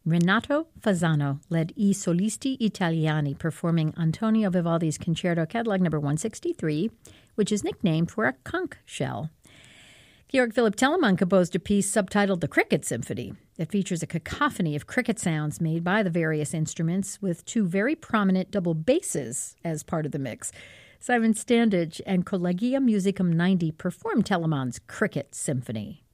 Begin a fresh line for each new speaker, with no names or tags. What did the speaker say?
Renato Fasano led I Solisti Italiani performing Antonio Vivaldi's Concerto Catalog No. 163, which is nicknamed for a conch shell. Georg Philipp Telemann composed a piece subtitled The Cricket Symphony. It features a cacophony of cricket sounds made by the various instruments with two very prominent double basses as part of the mix. Simon Standage and Collegia Musicum 90 performed Telemann's Cricket Symphony.